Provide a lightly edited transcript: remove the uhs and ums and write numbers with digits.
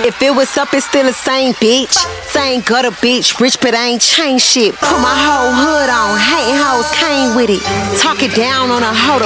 If it was up, it's still the same bitch. Same gutter bitch, rich but I ain't changed shit. Put my whole hood on, hating hoes came with it. Talk it down on a hoe, the